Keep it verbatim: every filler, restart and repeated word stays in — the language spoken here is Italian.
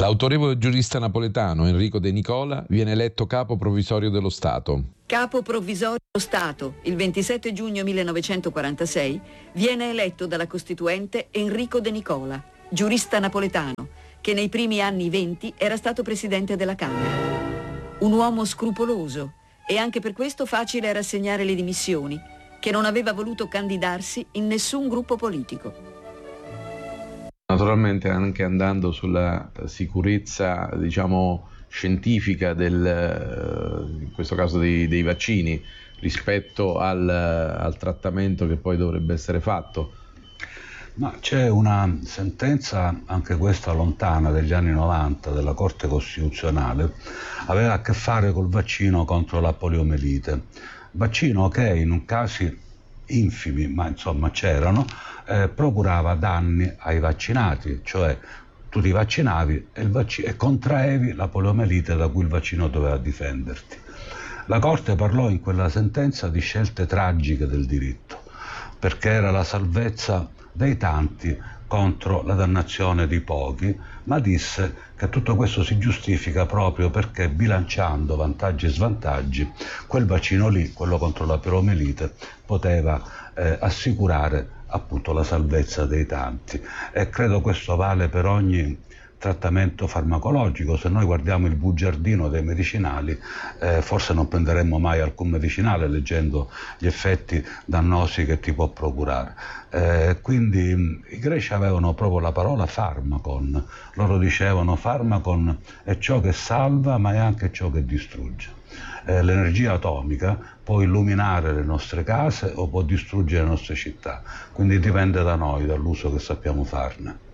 L'autorevole giurista napoletano Enrico De Nicola viene eletto capo provvisorio dello Stato. Capo provvisorio dello Stato, il ventisette giugno millenovecentoquarantasei, viene eletto dalla Costituente Enrico De Nicola, giurista napoletano, che nei primi anni venti era stato presidente della Camera. Un uomo scrupoloso e anche per questo facile a rassegnare le dimissioni, che non aveva voluto candidarsi in nessun gruppo politico. Naturalmente anche andando sulla sicurezza, diciamo, scientifica del, in questo caso dei, dei vaccini, rispetto al, al trattamento che poi dovrebbe essere fatto. Ma c'è una sentenza, anche questa lontana, degli anni novanta, della Corte Costituzionale, aveva a che fare col vaccino contro la poliomelite. Vaccino che in un casi infimi, ma insomma c'erano, eh, procurava danni ai vaccinati, cioè tu ti vaccinavi e, il vac- e contraevi la poliomelite da cui il vaccino doveva difenderti. La Corte parlò in quella sentenza di scelte tragiche del diritto, perché era la salvezza dei tanti contro la dannazione di pochi, ma disse che tutto questo si giustifica proprio perché, bilanciando vantaggi e svantaggi, quel vaccino lì, quello contro la poliomelite, poteva eh, assicurare appunto la salvezza dei tanti. E credo questo vale per ogni trattamento farmacologico. Se noi guardiamo il bugiardino dei medicinali, eh, forse non prenderemmo mai alcun medicinale leggendo gli effetti dannosi che ti può procurare. Eh, quindi i greci avevano proprio la parola farmacon, loro dicevano farmacon è ciò che salva ma è anche ciò che distrugge. Eh, l'energia atomica può illuminare le nostre case o può distruggere le nostre città, quindi dipende da noi, dall'uso che sappiamo farne.